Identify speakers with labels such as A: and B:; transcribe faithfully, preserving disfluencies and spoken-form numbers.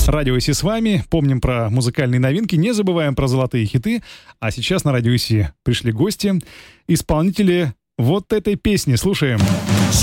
A: Радио Си с вами. Помним про музыкальные новинки, не забываем про золотые хиты. А сейчас на Радио Си пришли гости, исполнители вот этой песни. Слушаем.